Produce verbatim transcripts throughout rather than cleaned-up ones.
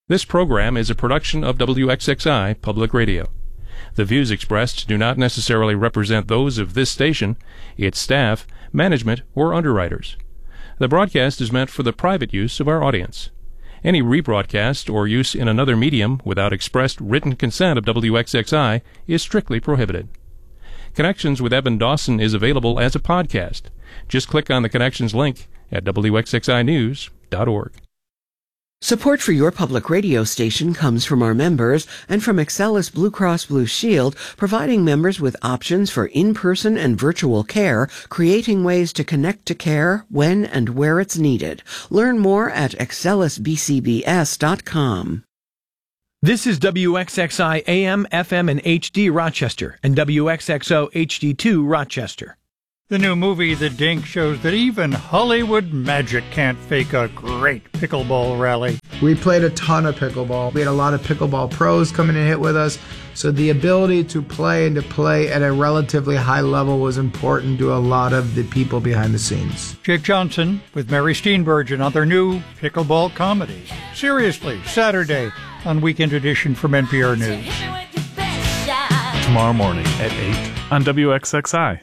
This program is a production of W X X I Public Radio. The views expressed do not necessarily represent those of this station, its staff, management, or underwriters. The broadcast is meant for the private use of our audience. Any rebroadcast or use in another medium without expressed written consent of W X X I is strictly prohibited. Connections with Eben Dawson is available as a podcast. Just click on the Connections link at W X X I news dot org. Support for your public radio station comes from our members and from Excellus Blue Cross Blue Shield, providing members with options for in-person and virtual care, creating ways to connect to care when and where it's needed. Learn more at excellus b c b s dot com. This is W X X I A M, F M, and H D Rochester and W X X O H D two Rochester. The new movie, The Dink, shows that even Hollywood magic can't fake a great pickleball rally. We played a ton of pickleball. We had a lot of pickleball pros come in and hit with us. So the ability to play and to play at a relatively high level was important to a lot of the people behind the scenes. Jake Johnson with Mary Steenburgen on their new pickleball comedy. Seriously, Saturday on Weekend Edition from N P R News. Tomorrow morning at eight on W X X I.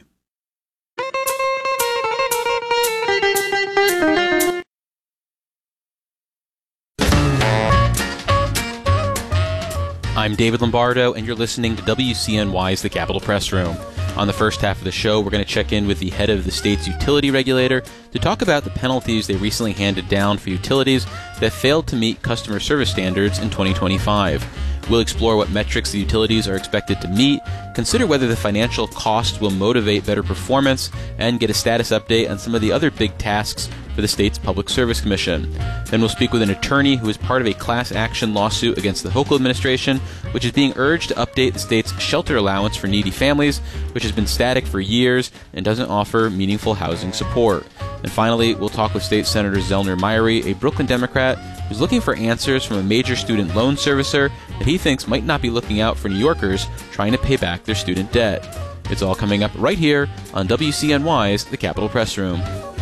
I'm David Lombardo, and you're listening to W C N Y's The Capitol Press Room. On the first half of the show, we're going to check in with the head of the state's utility regulator to talk about the penalties they recently handed down for utilities that failed to meet customer service standards in twenty twenty-five. We'll explore what metrics the utilities are expected to meet, consider whether the financial cost will motivate better performance, and get a status update on some of the other big tasks for the state's Public Service Commission. Then we'll speak with an attorney who is part of a class action lawsuit against the Hochul administration, which is being urged to update the state's shelter allowance for needy families, which has been static for years and doesn't offer meaningful housing support. And finally, we'll talk with State Senator Zellner Myrie, a Brooklyn Democrat who's looking for answers from a major student loan servicer that he thinks might not be looking out for New Yorkers trying to pay back their student debt. It's all coming up right here on W C N Y's The Capitol Press Room.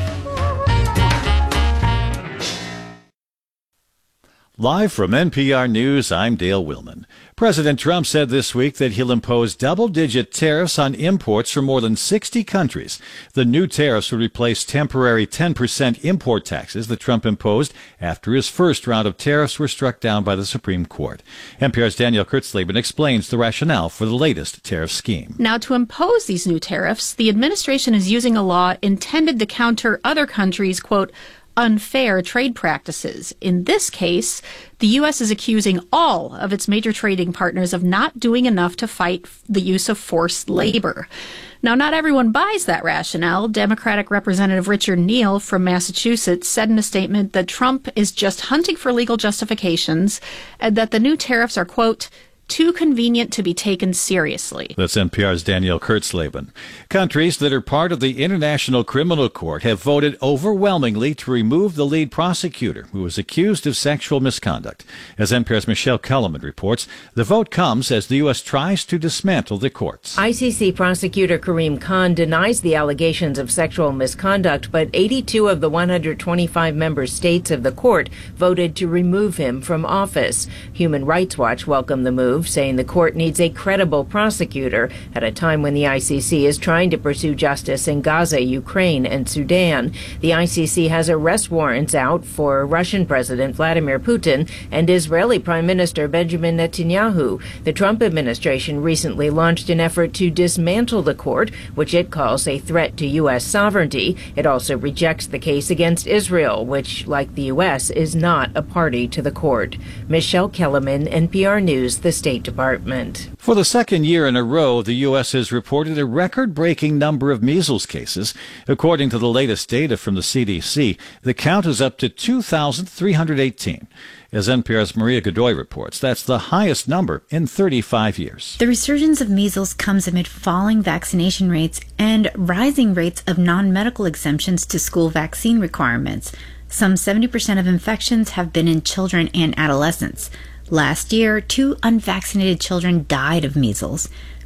Live from N P R News, I'm Dale Willman. President Trump said this week that he'll impose double-digit tariffs on imports from more than sixty countries. The new tariffs would replace temporary ten percent import taxes that Trump imposed after his first round of tariffs were struck down by the Supreme Court. N P R's Danielle Kurtzleben explains the rationale for the latest tariff scheme. Now, to impose these new tariffs, the administration is using a law intended to counter other countries', quote, unfair trade practices. In this case, the U S is accusing all of its major trading partners of not doing enough to fight the use of forced labor. Now, not everyone buys that rationale. Democratic Representative Richard Neal from Massachusetts said in a statement that Trump is just hunting for legal justifications and that the new tariffs are, quote, too convenient to be taken seriously. That's N P R's Danielle Kurtzleben. Countries that are part of the International Criminal Court have voted overwhelmingly to remove the lead prosecutor who was accused of sexual misconduct. As N P R's Michelle Kellerman reports, the vote comes as the U S tries to dismantle the courts. I C C prosecutor Karim Khan denies the allegations of sexual misconduct, but eighty-two of the one hundred twenty-five member states of the court voted to remove him from office. Human Rights Watch welcomed the move, saying the court needs a credible prosecutor at a time when the I C C is trying to pursue justice in Gaza, Ukraine, and Sudan. The I C C has arrest warrants out for Russian President Vladimir Putin and Israeli Prime Minister Benjamin Netanyahu. The Trump administration recently launched an effort to dismantle the court, which it calls a threat to U S sovereignty. It also rejects the case against Israel, which, like the U S, is not a party to the court. Michelle Kellerman, N P R News, the State Department. For the second year in a row, the U S has reported a record-breaking number of measles cases. According to the latest data from the C D C, the count is up to two thousand three hundred eighteen. As N P R's Maria Godoy reports, that's the highest number in thirty-five years. The resurgence of measles comes amid falling vaccination rates and rising rates of non-medical exemptions to school vaccine requirements. Some seventy percent of infections have been in children and adolescents. Last year, two unvaccinated children died of measles.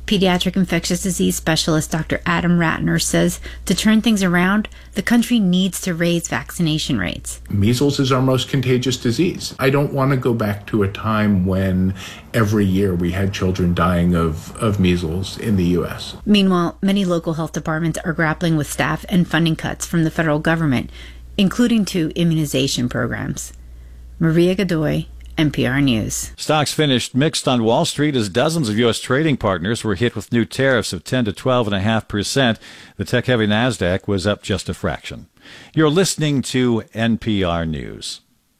Pediatric infectious disease specialist Doctor Adam Ratner says to turn things around, the country needs to raise vaccination rates. Measles is our most contagious disease. I don't want to go back to a time when every year we had children dying of, of measles in the U S. Meanwhile, many local health departments are grappling with staff and funding cuts from the federal government, including to immunization programs. Maria Godoy, N P R News. Stocks finished mixed on Wall Street as dozens of U S trading partners were hit with new tariffs of ten to twelve point five percent. The tech-heavy NASDAQ was up just a fraction. You're listening to N P R News.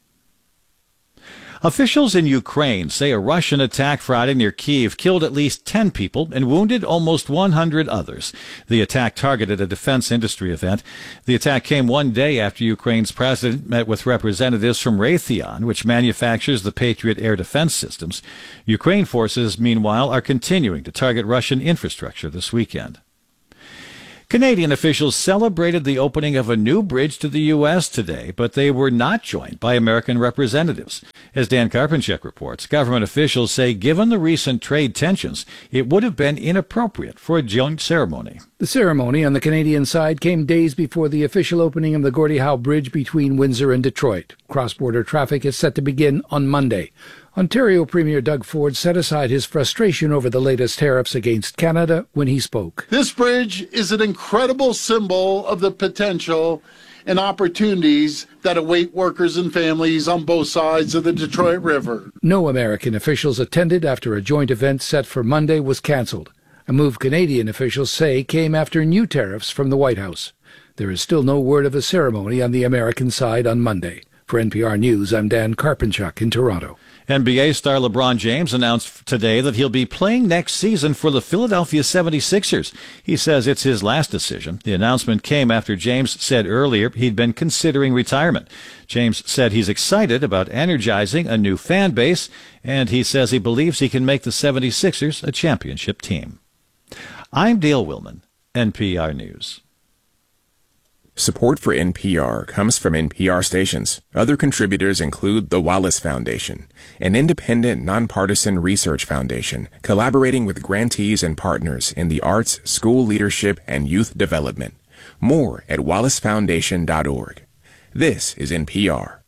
Officials in Ukraine say a Russian attack Friday near Kyiv killed at least ten people and wounded almost one hundred others. The attack targeted a defense industry event. The attack came one day after Ukraine's president met with representatives from Raytheon, which manufactures the Patriot air defense systems. Ukraine forces, meanwhile, are continuing to target Russian infrastructure this weekend. Canadian officials celebrated the opening of a new bridge to the U S today, but they were not joined by American representatives. As Dan Karpenchuk reports, government officials say given the recent trade tensions, it would have been inappropriate for a joint ceremony. The ceremony on the Canadian side came days before the official opening of the Gordie Howe Bridge between Windsor and Detroit. Cross-border traffic is set to begin on Monday. Ontario Premier Doug Ford set aside his frustration over the latest tariffs against Canada when he spoke. This bridge is an incredible symbol of the potential and opportunities that await workers and families on both sides of the Detroit River. No American officials attended after a joint event set for Monday was canceled, a move Canadian officials say came after new tariffs from the White House. There is still no word of a ceremony on the American side on Monday. For N P R News, I'm Dan Karpenchuk in Toronto. N B A star LeBron James announced today that he'll be playing next season for the Philadelphia seventy-sixers. He says it's his last decision. The announcement came after James said earlier he'd been considering retirement. James said he's excited about energizing a new fan base, and he says he believes he can make the seventy-sixers a championship team. I'm Dale Willman, N P R News. Support for N P R comes from N P R stations. Other contributors include the Wallace Foundation, an independent, nonpartisan research foundation collaborating with grantees and partners in the arts, school leadership, and youth development. More at wallace foundation dot org. This is N P R.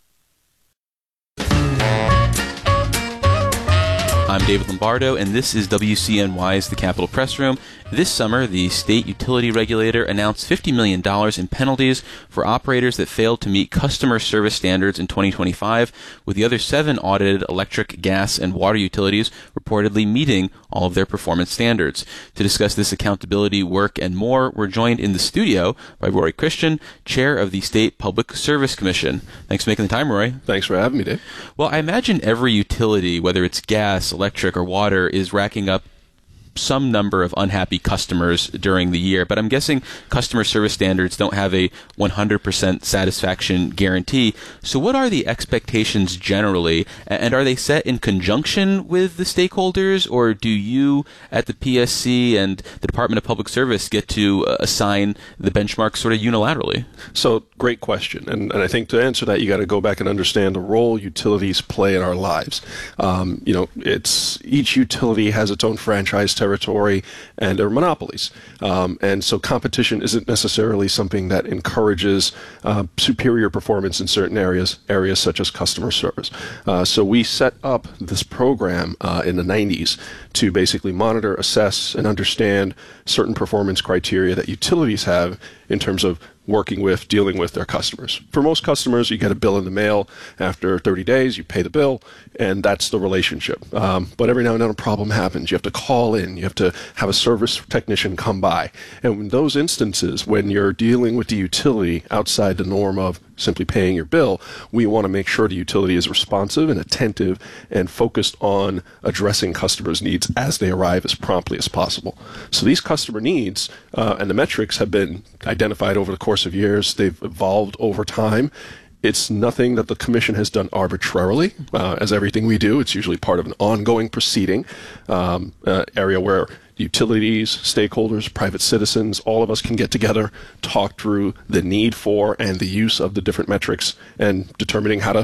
I'm David Lombardo, and this is W C N Y's The Capitol Press Room. This summer, the state utility regulator announced fifty million dollars in penalties for operators that failed to meet customer service standards in twenty twenty-five, with the other seven audited electric, gas, and water utilities reportedly meeting all of their performance standards. To discuss this accountability work and more, we're joined in the studio by Rory Christian, chair of the State Public Service Commission. Thanks for making the time, Rory. Thanks for having me, Dave. Well, I imagine every utility, whether it's gas, electric, or water, is racking up some number of unhappy customers during the year, but I'm guessing customer service standards don't have a one hundred percent satisfaction guarantee. So what are the expectations generally, and are they set in conjunction with the stakeholders, or do you at the P S C and the Department of Public Service get to assign the benchmarks sort of unilaterally? So, great question, and, and I think to answer that, you got to go back and understand the role utilities play in our lives. Um, you know, it's each utility has its own franchise territory territory and are monopolies. Um, and so competition isn't necessarily something that encourages uh, superior performance in certain areas, areas such as customer service. Uh, so we set up this program uh, in the nineties to basically monitor, assess, and understand certain performance criteria that utilities have in terms of working with, dealing with their customers. For most customers, you get a bill in the mail after thirty days, you pay the bill, and that's the relationship. Um, but every now and then a problem happens. You have to call in, you have to have a service technician come by. And in those instances, when you're dealing with the utility outside the norm of simply paying your bill, we want to make sure the utility is responsive and attentive and focused on addressing customers' needs as they arrive as promptly as possible. So these customer needs uh, and the metrics have been identified over the course of years. They've evolved over time. It's nothing that the Commission has done arbitrarily. Uh, as everything we do, it's usually part of an ongoing proceeding, um, uh, area where utilities, stakeholders, private citizens, all of us can get together, talk through the need for and the use of the different metrics and determining how to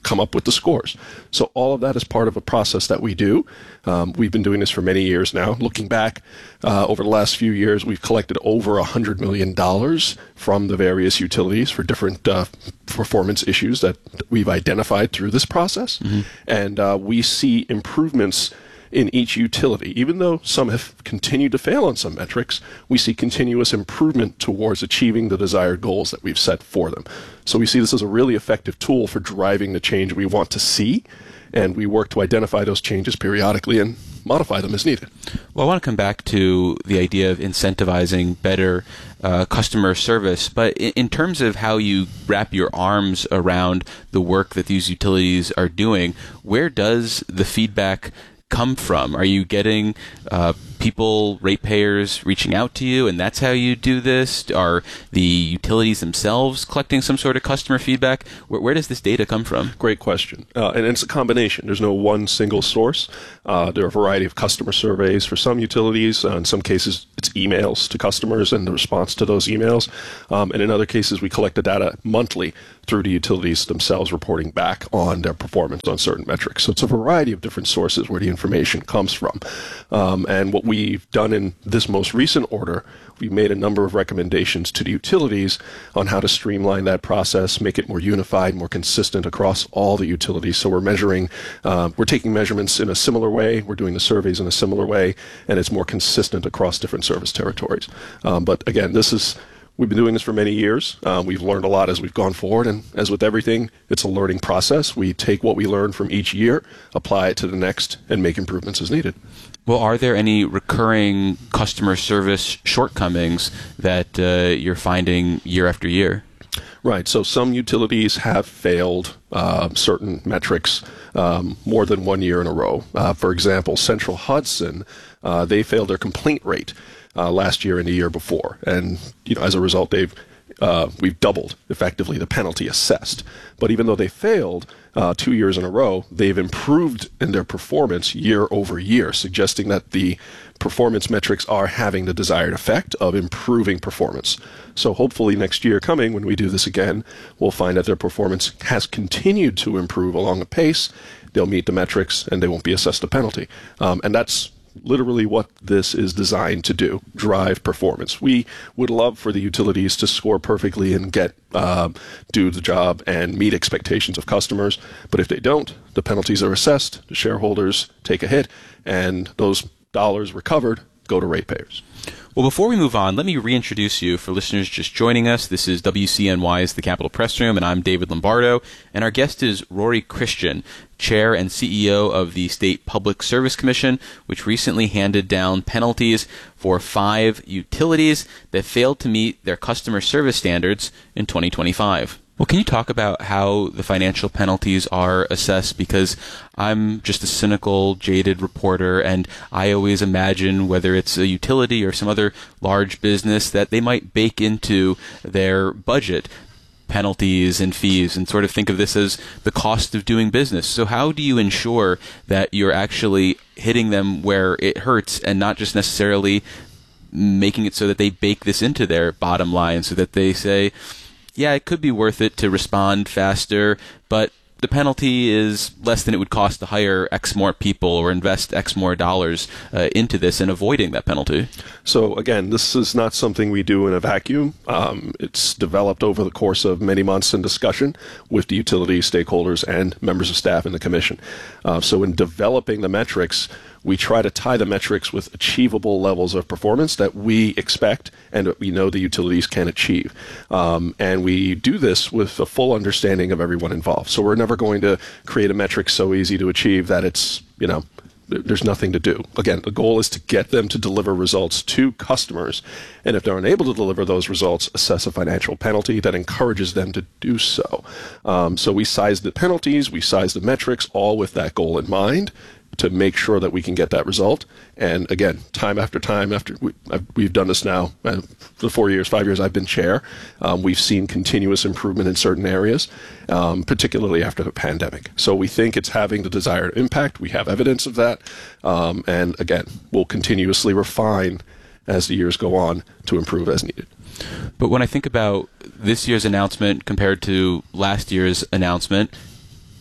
come up with the scores. So all of that is part of a process that we do. Um, we've been doing this for many years now. Looking back uh, over the last few years, we've collected over one hundred million dollars from the various utilities for different uh, performance issues that we've identified through this process. Mm-hmm. And uh, we see improvements in each utility. Even though some have continued to fail on some metrics, we see continuous improvement towards achieving the desired goals that we've set for them. So we see this as a really effective tool for driving the change we want to see, and we work to identify those changes periodically and modify them as needed. Well, I want to come back to the idea of incentivizing better uh, customer service, but in, in terms of how you wrap your arms around the work that these utilities are doing, where does the feedback come from? Are you getting uh, people, ratepayers, reaching out to you, and that's how you do this? Are the utilities themselves collecting some sort of customer feedback? Where, where does this data come from? Great question. Uh, and it's a combination. There's no one single source. Uh, there are a variety of customer surveys for some utilities. Uh, in some cases, it's emails to customers and the response to those emails. Um, and in other cases, we collect the data monthly through the utilities themselves reporting back on their performance on certain metrics. So it's a variety of different sources where the information comes from. Um, and what we've done in this most recent order, we made a number of recommendations to the utilities on how to streamline that process, make it more unified, more consistent across all the utilities. So we're measuring, uh, we're taking measurements in a similar way, we're doing the surveys in a similar way, and it's more consistent across different service territories. Um, but again, this is We've been doing this for many years. Uh, we've learned a lot as we've gone forward, and as with everything, it's a learning process. We take what we learn from each year, apply it to the next, and make improvements as needed. Well, are there any recurring customer service shortcomings that uh, you're finding year after year? Right. So some utilities have failed uh, certain metrics um, more than one year in a row. Uh, for example, Central Hudson, uh, they failed their complaint rate Uh, last year and the year before, and you know, as a result, they've uh, we've doubled effectively the penalty assessed. But even though they failed uh, two years in a row, they've improved in their performance year over year, suggesting that the performance metrics are having the desired effect of improving performance. So hopefully next year coming, when we do this again, we'll find that their performance has continued to improve along a pace. They'll meet the metrics, and they won't be assessed a penalty. Um, and that's literally what this is designed to do, drive performance. We would love for the utilities to score perfectly and get uh, do the job and meet expectations of customers. But if they don't, the penalties are assessed, the shareholders take a hit, and those dollars recovered go to ratepayers. Well, before we move on, let me reintroduce you for listeners just joining us. This is W C N Y's The Capitol Press Room, and I'm David Lombardo. And our guest is Rory Christian, Chair and C E O of the State Public Service Commission, which recently handed down penalties for five utilities that failed to meet their customer service standards in twenty twenty-five. Well, can you talk about how the financial penalties are assessed? Because I'm just a cynical, jaded reporter, and I always imagine, whether it's a utility or some other large business, that they might bake into their budget penalties and fees and sort of think of this as the cost of doing business. So how do you ensure that you're actually hitting them where it hurts and not just necessarily making it so that they bake this into their bottom line, so that they say, yeah, it could be worth it to respond faster, but the penalty is less than it would cost to hire X more people or invest X more dollars uh, into this and avoiding that penalty? So again, this is not something we do in a vacuum. Um, it's developed over the course of many months in discussion with the utility stakeholders and members of staff in the commission. Uh, so in developing the metrics, we try to tie the metrics with achievable levels of performance that we expect and that we know the utilities can achieve. Um, and we do this with a full understanding of everyone involved. So we're never going to create a metric so easy to achieve that it's, you know, there's nothing to do. Again, the goal is to get them to deliver results to customers. And if they're unable to deliver those results, assess a financial penalty that encourages them to do so. Um, so we size the penalties, we size the metrics, all with that goal in mind, to make sure that we can get that result. And again, time after time after we, I've, we've done this now uh, for the four years, five years I've been chair, um, we've seen continuous improvement in certain areas, um, particularly after the pandemic. So we think it's having the desired impact. We have evidence of that. Um, and again, we'll continuously refine as the years go on to improve as needed. But when I think about this year's announcement compared to last year's announcement,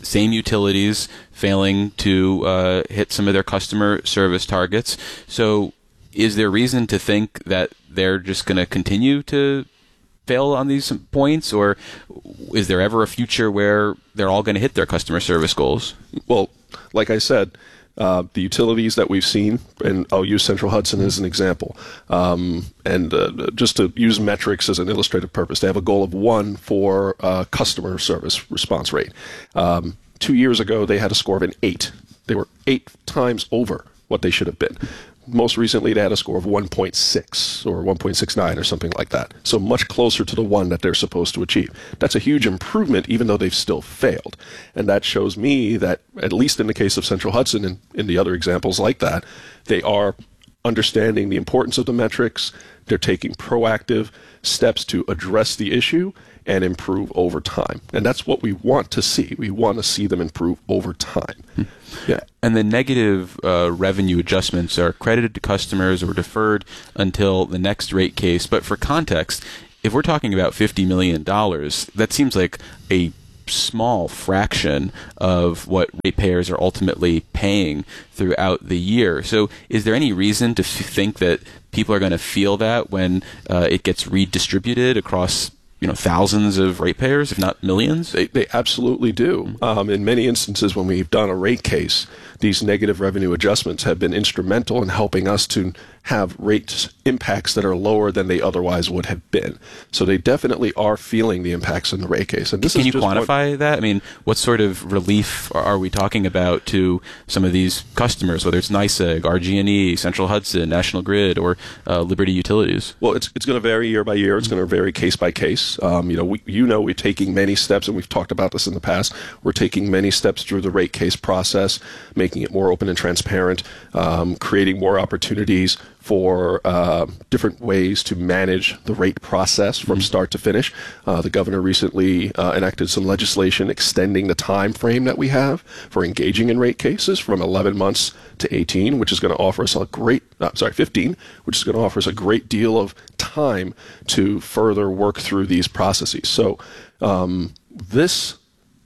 same utilities failing to uh, hit some of their customer service targets. So is there reason to think that they're just going to continue to fail on these points, or is there ever a future where they're all going to hit their customer service goals? Well, like I said, uh, the utilities that we've seen, and I'll use Central Hudson as an example, um, and uh, just to use metrics as an illustrative purpose, they have a goal of one for uh, customer service response rate. Um, two years ago, they had a score of an eight. They were eight times over what they should have been. Most recently, they had a score of one point six or one point six nine or something like that. So much closer to the one that they're supposed to achieve. That's a huge improvement, even though they've still failed. And that shows me that, at least in the case of Central Hudson and in the other examples like that, they are understanding the importance of the metrics. They're taking proactive steps to address the issue and improve over time. And that's what we want to see. We want to see them improve over time. Hmm. Yeah. And the negative uh, revenue adjustments are credited to customers or deferred until the next rate case. But for context, if we're talking about fifty million dollars, that seems like a small fraction of what ratepayers are ultimately paying throughout the year. So is there any reason to f- think that people are going to feel that when uh, it gets redistributed across you know, thousands of ratepayers, if not millions? They, they absolutely do. Um, in many instances, when we've done a rate case, these negative revenue adjustments have been instrumental in helping us to have rate impacts that are lower than they otherwise would have been. So they definitely are feeling the impacts in the rate case. And this Can is you just quantify one... that? I mean, what sort of relief are we talking about to some of these customers, whether it's NYSEG, R G and E, Central Hudson, National Grid, or uh, Liberty Utilities? Well, it's it's going to vary year by year. It's going to vary case by case. Um, you know, we, you know, we're taking many steps, and we've talked about this in the past. We're taking many steps through the rate case process, making it more open and transparent, um, creating more opportunities for uh, different ways to manage the rate process from start to finish. Uh, the governor recently uh, enacted some legislation extending the time frame that we have for engaging in rate cases from eleven months to eighteen, which is going to offer us a great, uh, sorry, fifteen, which is going to offer us a great deal of time to further work through these processes. So um, this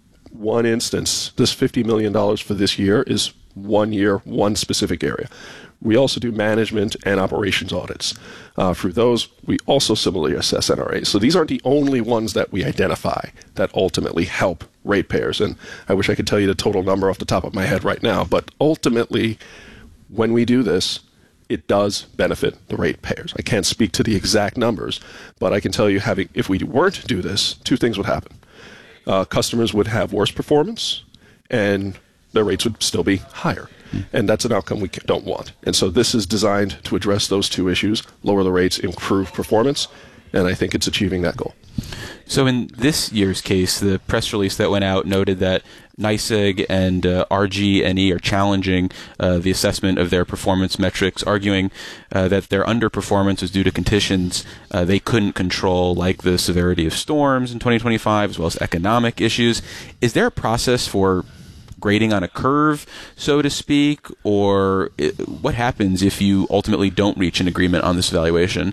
one instance, this fifty million dollars for this year is one year, one specific area. We also do management and operations audits. Uh, through those, we also similarly assess N R As. So these aren't the only ones that we identify that ultimately help ratepayers. And I wish I could tell you the total number off the top of my head right now. But ultimately, when we do this, it does benefit the ratepayers. I can't speak to the exact numbers, but I can tell you, having if we weren't to do this, two things would happen. Uh, customers would have worse performance, and their rates would still be higher. And that's an outcome we don't want. And so this is designed to address those two issues, lower the rates, improve performance, and I think it's achieving that goal. So in this year's case, the press release that went out noted that NYSEG and uh, R G and E are challenging uh, the assessment of their performance metrics, arguing uh, that their underperformance was due to conditions uh, they couldn't control, like the severity of storms in twenty twenty-five, as well as economic issues. Is there a process for grading on a curve, so to speak, or it, what happens if you ultimately don't reach an agreement on this evaluation?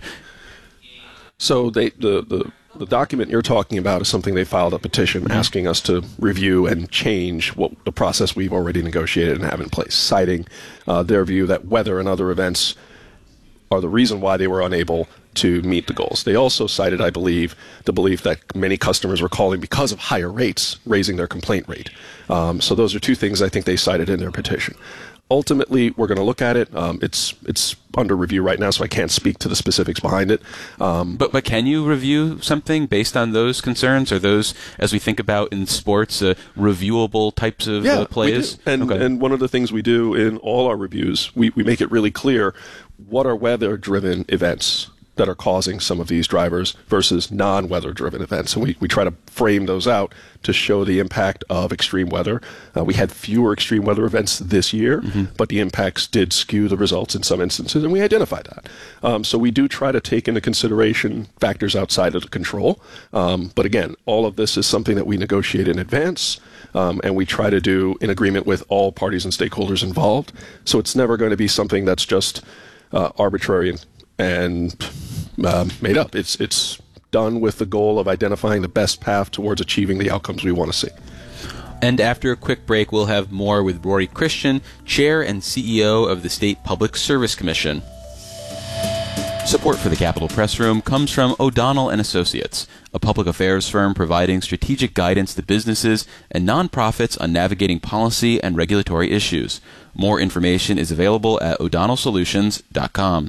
So they, the, the, the document you're talking about is something they filed a petition mm-hmm. asking us to review and change what the process we've already negotiated and have in place, citing uh, their view that weather and other events are the reason why they were unable to meet the goals. They also cited, I believe, the belief that many customers were calling because of higher rates, raising their complaint rate. Um, so those are two things I think they cited in their petition. Ultimately, we're going to look at it. Um, it's it's under review right now, so I can't speak to the specifics behind it. Um, but but can you review something based on those concerns? Are those, as we think about in sports, uh, reviewable types of yeah, uh, plays? We do. And, okay. and one of the things we do in all our reviews, we, we make it really clear what are weather-driven events that are causing some of these drivers versus non-weather driven events. And we, we try to frame those out to show the impact of extreme weather. Uh, we had fewer extreme weather events this year, mm-hmm. but the impacts did skew the results in some instances, and we identified that. Um, so we do try to take into consideration factors outside of the control. Um, but again, all of this is something that we negotiate in advance, um, and we try to do in agreement with all parties and stakeholders involved. So it's never going to be something that's just uh, arbitrary and and uh, made up. It's it's done with the goal of identifying the best path towards achieving the outcomes we want to see. And after a quick break, we'll have more with Rory Christian, Chair and C E O of the State Public Service Commission. Support for the Capitol Press Room comes from O'Donnell and Associates, a public affairs firm providing strategic guidance to businesses and nonprofits on navigating policy and regulatory issues. More information is available at o'donnell solutions dot com.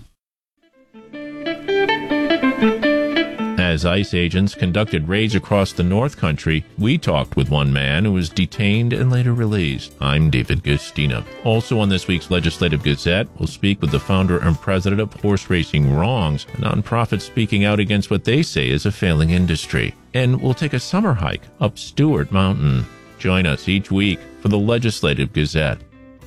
As ICE agents conducted raids across the North Country, we talked with one man who was detained and later released. I'm David Gustina. Also on this week's Legislative Gazette, we'll speak with the founder and president of Horse Racing Wrongs, a nonprofit speaking out against what they say is a failing industry. And we'll take a summer hike up Stewart Mountain. Join us each week for the Legislative Gazette.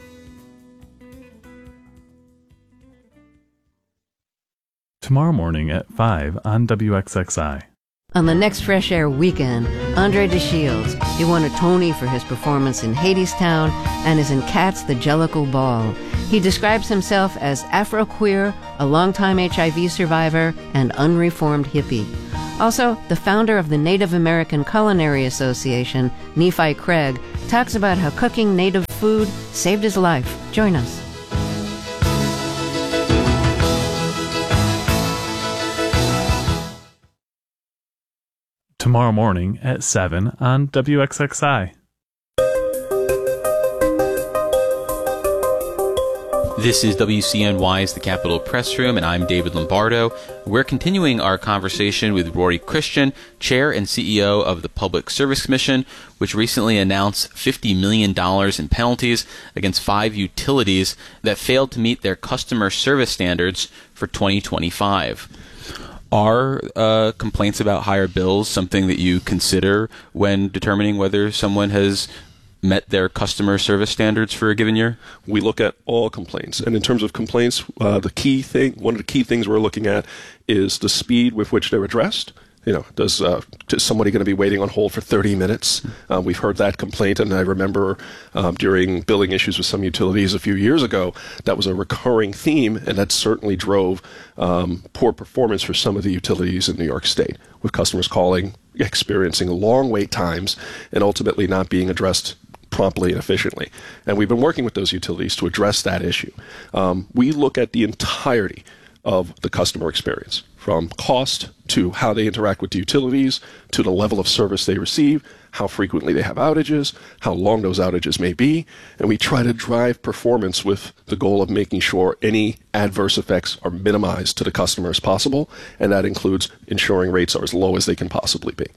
Tomorrow morning at five on W X X I. On the next Fresh Air weekend, Andre DeShields. He won a Tony for his performance in Hadestown and is in Cats the Jellicle Ball. He describes himself as Afro-queer, a longtime H I V survivor, and unreformed hippie. Also, the founder of the Native American Culinary Association, Nephi Craig, talks about how cooking native food saved his life. Join us. Tomorrow morning at seven on W X X I. This is W C N Y's The Capitol Press Room, and I'm David Lombardo. We're continuing our conversation with Rory Christian, Chair and C E O of the Public Service Commission, which recently announced fifty million dollars in penalties against five utilities that failed to meet their customer service standards for twenty twenty-five. Are uh, complaints about higher bills something that you consider when determining whether someone has met their customer service standards for a given year? We look at all complaints. And in terms of complaints, uh, the key thing, one of the key things we're looking at is the speed with which they're addressed. You know, does uh, is somebody going to be waiting on hold for thirty minutes? Uh, we've heard that complaint, and I remember um, during billing issues with some utilities a few years ago, that was a recurring theme, and that certainly drove um, poor performance for some of the utilities in New York State, with customers calling, experiencing long wait times, and ultimately not being addressed promptly and efficiently. And we've been working with those utilities to address that issue. Um, we look at the entirety of the customer experience, from cost to how they interact with the utilities, to the level of service they receive, how frequently they have outages, how long those outages may be, and we try to drive performance with the goal of making sure any adverse effects are minimized to the customer as possible, and that includes ensuring rates are as low as they can possibly be.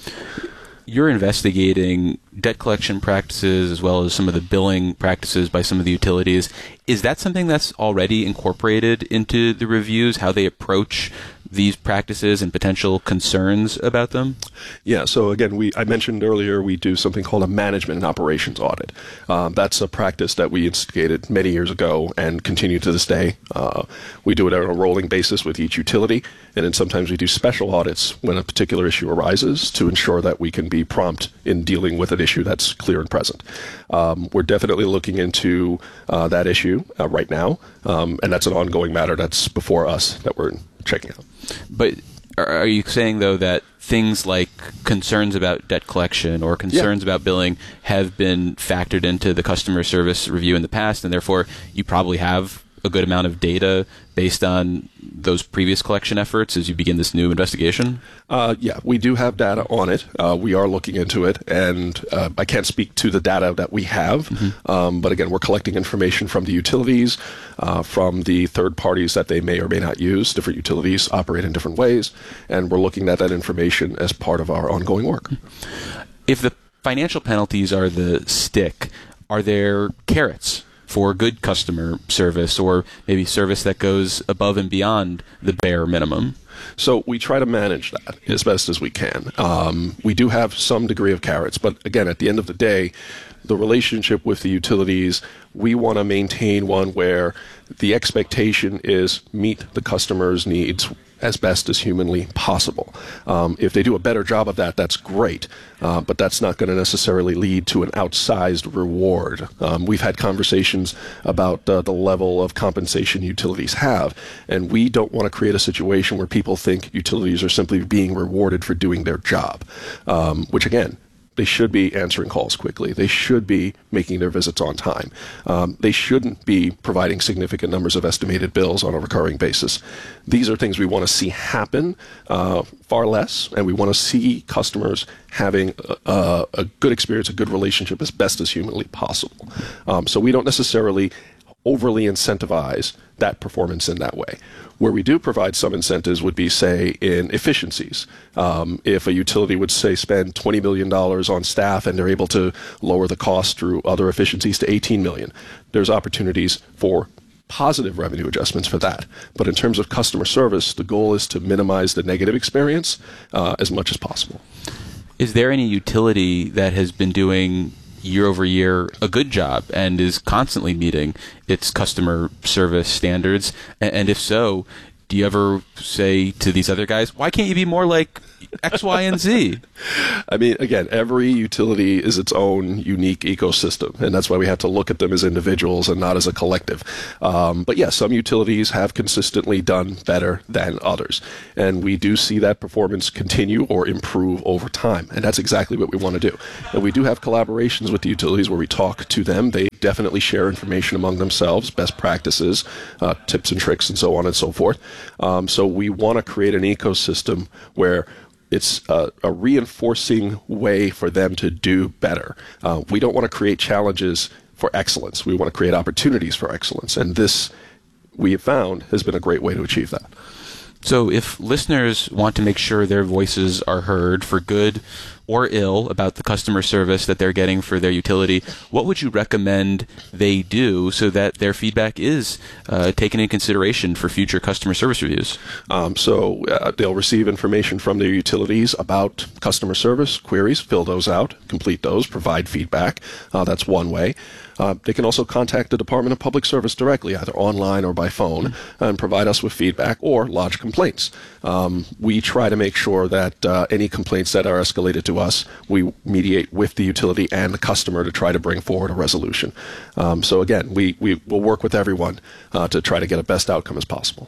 You're investigating debt collection practices as well as some of the billing practices by some of the utilities. Is that something that's already incorporated into the reviews, how they approach these practices and potential concerns about them? Yeah, so again, we I mentioned earlier we do something called a management and operations audit. Um, that's a practice that we instigated many years ago and continue to this day. Uh, we do it on a rolling basis with each utility, and then sometimes we do special audits when a particular issue arises to ensure that we can be prompt in dealing with an issue that's clear and present. Um, we're definitely looking into uh, that issue uh, right now, um, and that's an ongoing matter that's before us that we're checking out. But are you saying, though, that things like concerns about debt collection or concerns yeah. about billing have been factored into the customer service review in the past, and therefore you probably have a good amount of data based on those previous collection efforts as you begin this new investigation? Uh, yeah, we do have data on it. Uh, we are looking into it, and uh, I can't speak to the data that we have, mm-hmm. um, but again, we're collecting information from the utilities, uh, from the third parties that they may or may not use. Different utilities operate in different ways, and we're looking at that information as part of our ongoing work. If the financial penalties are the stick, are there carrots for good customer service, or maybe service that goes above and beyond the bare minimum? So we try to manage that as best as we can. Um, we do have some degree of carrots, but again, at the end of the day, the relationship with the utilities, we want to maintain one where the expectation is meet the customer's needs as best as humanly possible. Um, if they do a better job of that, that's great, uh, but that's not going to necessarily lead to an outsized reward. Um, we've had conversations about uh, the level of compensation utilities have, and we don't want to create a situation where people think utilities are simply being rewarded for doing their job, um, which again, they should be answering calls quickly. They should be making their visits on time. Um, they shouldn't be providing significant numbers of estimated bills on a recurring basis. These are things we want to see happen uh, far less, and we want to see customers having a, a good experience, a good relationship as best as humanly possible. Um, so we don't necessarily overly incentivize that performance in that way. Where we do provide some incentives would be, say, in efficiencies. Um, if a utility would, say, spend twenty million dollars on staff and they're able to lower the cost through other efficiencies to eighteen million dollars, there's opportunities for positive revenue adjustments for that. But in terms of customer service, the goal is to minimize the negative experience uh, as much as possible. Is there any utility that has been doing year over year a good job and is constantly meeting its customer service standards? And if so, do you ever say to these other guys, why can't you be more like X, Y, and Z? I mean, again, every utility is its own unique ecosystem, and that's why we have to look at them as individuals and not as a collective. Um, but yes, some utilities have consistently done better than others, and we do see that performance continue or improve over time, and that's exactly what we want to do. And we do have collaborations with the utilities where we talk to them. They definitely share information among themselves, best practices, uh, tips and tricks, and so on and so forth. Um, so we want to create an ecosystem where it's a, a reinforcing way for them to do better. Uh, we don't want to create challenges for excellence. We want to create opportunities for excellence. And this, we have found, has been a great way to achieve that. So if listeners want to make sure their voices are heard for good or ill about the customer service that they're getting for their utility, what would you recommend they do so that their feedback is uh, taken into consideration for future customer service reviews? Um, so uh, they'll receive information from their utilities about customer service queries, fill those out, complete those, provide feedback. Uh, that's one way. Uh, they can also contact the Department of Public Service directly, either online or by phone, mm-hmm. and provide us with feedback or lodge complaints. Um, we try to make sure that uh, any complaints that are escalated to us, we mediate with the utility and the customer to try to bring forward a resolution. Um, so again, we, we will work with everyone uh, to try to get a best outcome as possible.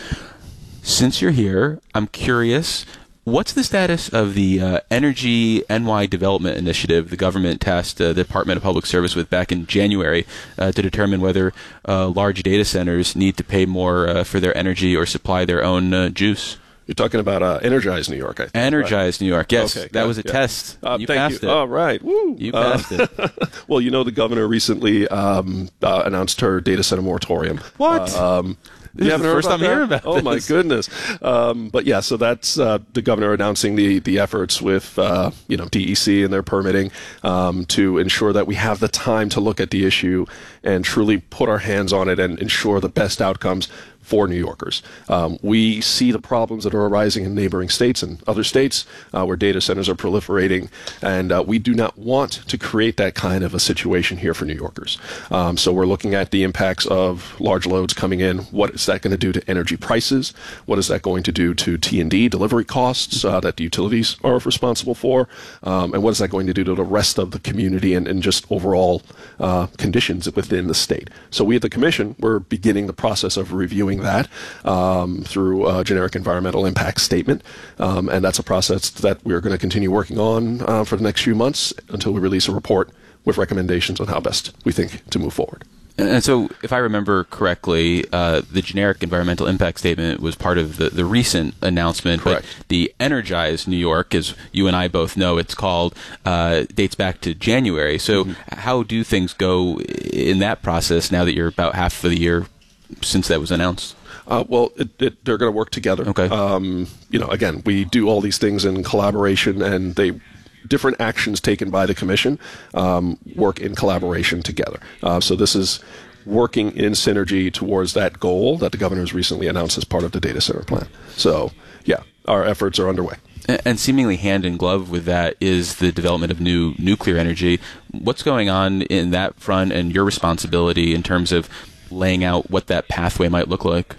Since you're here, I'm curious, what's the status of the uh, Energy N Y Development Initiative the government tasked uh, the Department of Public Service with back in January uh, to determine whether uh, large data centers need to pay more uh, for their energy or supply their own uh, juice? You're talking about uh, Energize New York, I think. Energize right? New York, yes. Okay, that yeah, was a yeah. test. Uh, you thank passed you. it. All right. Woo. You passed uh, it. Well, you know, the governor recently um, uh, announced her data center moratorium. What? Uh, um, This is the first time hearing about oh, this. Oh, my goodness. Um, but, yeah, so that's uh, the governor announcing the, the efforts with, uh, you know, D E C and their permitting um, to ensure that we have the time to look at the issue and truly put our hands on it and ensure the best outcomes for New Yorkers. Um, we see the problems that are arising in neighboring states and other states uh, where data centers are proliferating, and uh, we do not want to create that kind of a situation here for New Yorkers. Um, so we're looking at the impacts of large loads coming in. What is that going to do to energy prices? What is that going to do to T and D delivery costs uh, that the utilities are responsible for? Um, and what is that going to do to the rest of the community and, and just overall uh, conditions within the state? So we at the Commission, we're beginning the process of reviewing that um, through a generic environmental impact statement. Um, and that's a process that we're going to continue working on uh, for the next few months until we release a report with recommendations on how best we think to move forward. And so, if I remember correctly, uh, the generic environmental impact statement was part of the, the recent announcement. Correct. But the Energize New York, as you and I both know it's called, uh, dates back to January. So mm-hmm. how do things go in that process now that you're about half of the year since that was announced? Uh, well, it, it, they're going to work together. Okay. Um, you know, again, we do all these things in collaboration, and they different actions taken by the Commission um, work in collaboration together. Uh, so this is working in synergy towards that goal that the governor has recently announced as part of the data center plan. So, yeah, our efforts are underway. And seemingly hand in glove with that is the development of new nuclear energy. What's going on in that front and your responsibility in terms of laying out what that pathway might look like?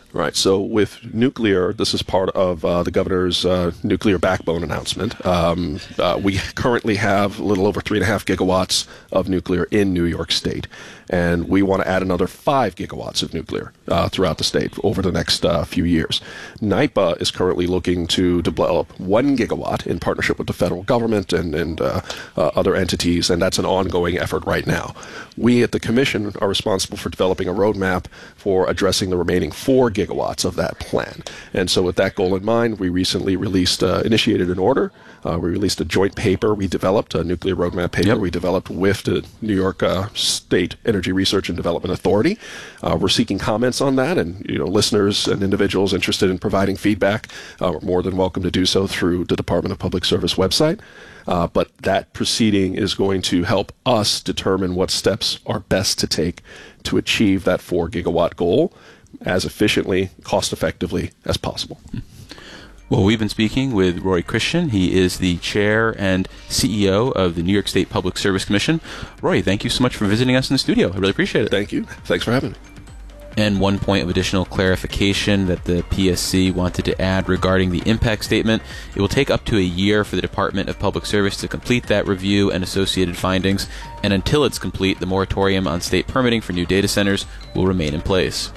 Right. So with nuclear, this is part of uh, the governor's uh, nuclear backbone announcement. Um, uh, we currently have a little over three and a half gigawatts of nuclear in New York State, and we want to add another five gigawatts of nuclear uh, throughout the state over the next uh, few years. NYPA is currently looking to develop one gigawatt in partnership with the federal government and, and uh, uh, other entities, and that's an ongoing effort right now. We at the Commission are responsible for developing a roadmap for addressing the remaining four gigawatts of that plan. And so with that goal in mind, we recently released, uh, initiated an order. Uh, we released a joint paper we developed, a nuclear roadmap paper yep. we developed with the New York uh, State Energy Research and Development Authority. Uh, we're seeking comments on that, and you know, listeners and individuals interested in providing feedback uh, are more than welcome to do so through the Department of Public Service website. Uh, but that proceeding is going to help us determine what steps are best to take to achieve that four gigawatt goal as efficiently, cost effectively as possible. Well, we've been speaking with Roy Christian. He is the chair and C E O of the New York State Public Service Commission. Roy, thank you so much for visiting us in the studio. I really appreciate it. Thank you. Thanks for having me. And one point of additional clarification that the P S C wanted to add regarding the impact statement. It will take up to a year for the Department of Public Service to complete that review and associated findings, and until it's complete, the moratorium on state permitting for new data centers will remain in place.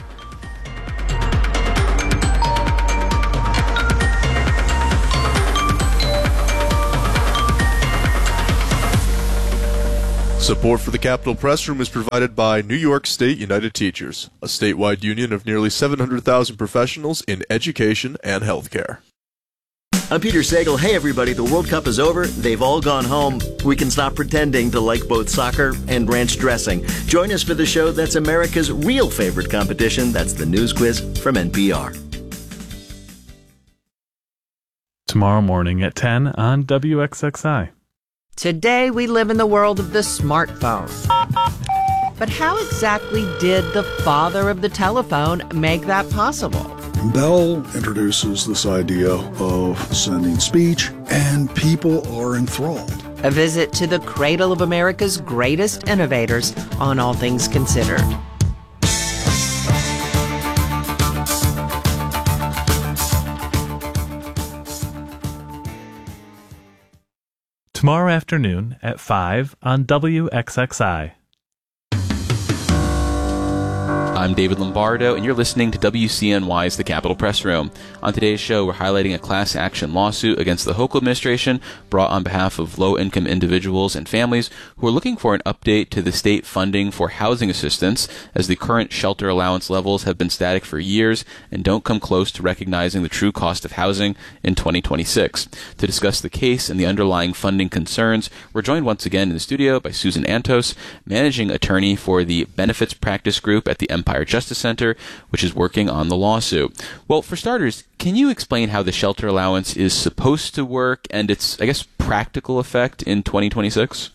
Support for the Capitol Press Room is provided by New York State United Teachers, a statewide union of nearly seven hundred thousand professionals in education and healthcare. I'm Peter Sagal. Hey, everybody, the World Cup is over. They've all gone home. We can stop pretending to like both soccer and ranch dressing. Join us for the show that's America's real favorite competition. That's the News Quiz from N P R. Tomorrow morning at ten on W X X I. Today we live in the world of the smartphone. But how exactly did the father of the telephone make that possible? Bell introduces this idea of sending speech, and people are enthralled. A visit to the cradle of America's greatest innovators on All Things Considered. Tomorrow afternoon at five on W X X I. I'm David Lombardo, and you're listening to W C N Y's The Capitol Press Room. On today's show, we're highlighting a class action lawsuit against the Hochul administration brought on behalf of low-income individuals and families who are looking for an update to the state funding for housing assistance, as the current shelter allowance levels have been static for years and don't come close to recognizing the true cost of housing in twenty twenty-six. To discuss the case and the underlying funding concerns, we're joined once again in the studio by Susan Antos, managing attorney for the Benefits Practice Group at the Empire Justice Center, which is working on the lawsuit. Well, for starters, can you explain how the shelter allowance is supposed to work and its, I guess, practical effect in twenty twenty-six?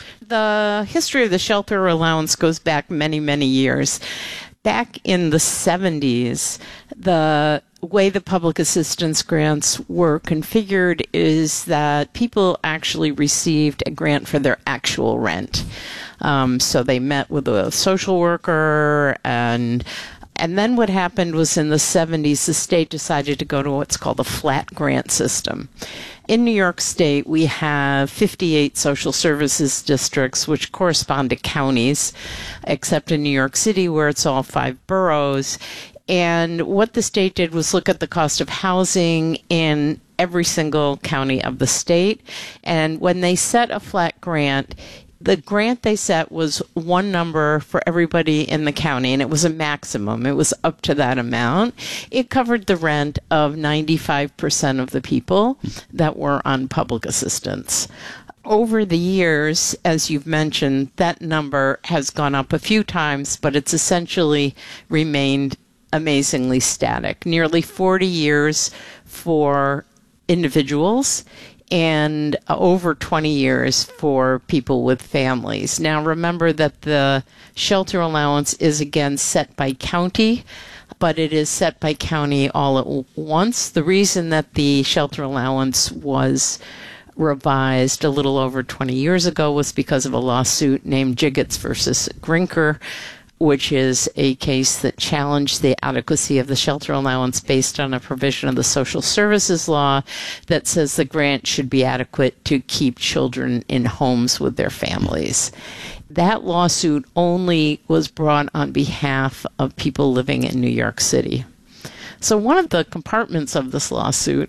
The history of the shelter allowance goes back many, many years. Back in the seventies, the way the public assistance grants were configured is that people actually received a grant for their actual rent. Um, so they met with a social worker, and and then what happened was in the seventies, the state decided to go to what's called a flat grant system. In New York State, we have fifty-eight social services districts, which correspond to counties, except in New York City, where it's all five boroughs. And what the state did was look at the cost of housing in every single county of the state. And when they set a flat grant, the grant they set was one number for everybody in the county, and it was a maximum. It was up to that amount. It covered the rent of ninety-five percent of the people that were on public assistance. Over the years, as you've mentioned, that number has gone up a few times, but it's essentially remained amazingly static. Nearly forty years for individuals, and over twenty years for people with families. Now, remember that the shelter allowance is again set by county, but it is set by county all at once. The reason that the shelter allowance was revised a little over twenty years ago was because of a lawsuit named Jiggets versus Grinker, which is a case that challenged the adequacy of the shelter allowance based on a provision of the social services law that says the grant should be adequate to keep children in homes with their families. That lawsuit only was brought on behalf of people living in New York City. So one of the compartments of this lawsuit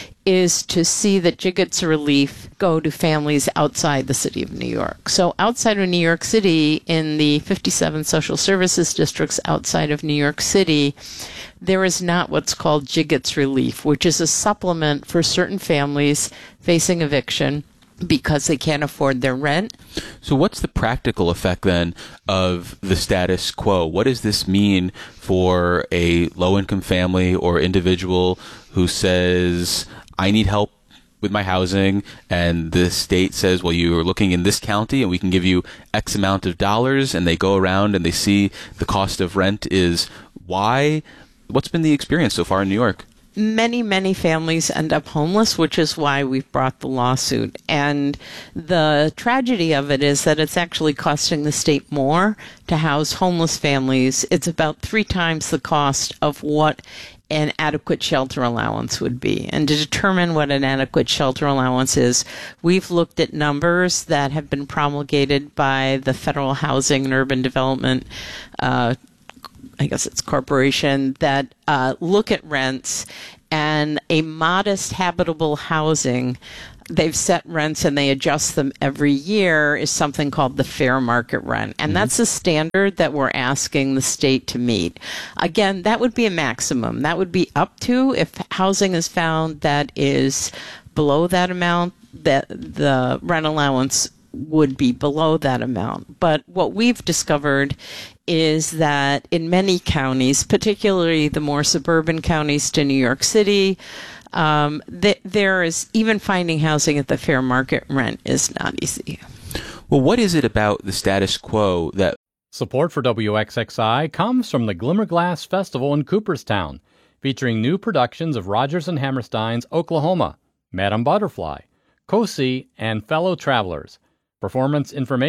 is to see that G G I T's relief go to families outside the city of New York. So outside of New York City, in the fifty-seven social services districts outside of New York City, there is not what's called G G I T's relief, which is a supplement for certain families facing eviction because they can't afford their rent. So what's the practical effect then of the status quo? What does this mean for a low-income family or individual who says, I need help with my housing, and the state says, well, you are looking in this county and we can give you X amount of dollars, and they go around and they see the cost of rent is Y? What's been the experience so far in New York? Many, many families end up homeless, which is why we've brought the lawsuit. And the tragedy of it is that it's actually costing the state more to house homeless families. It's about three times the cost of what an adequate shelter allowance would be. And to determine what an adequate shelter allowance is, we've looked at numbers that have been promulgated by the Federal Housing and Urban Development uh I guess it's corporation, that uh, look at rents, and a modest habitable housing, they've set rents and they adjust them every year, is something called the fair market rent. And mm-hmm. that's a standard that we're asking the state to meet. Again, that would be a maximum. That would be up to, if housing is found that is below that amount, that the rent allowance would be below that amount. But what we've discovered is that in many counties, particularly the more suburban counties to New York City, um, th- there is, even finding housing at the fair market rent is not easy. Well, what is it about the status quo that... Support for W X X I comes from the Glimmerglass Festival in Cooperstown, featuring new productions of Rodgers and Hammerstein's Oklahoma, Madame Butterfly, Cosi, and Fellow Travelers. Performance information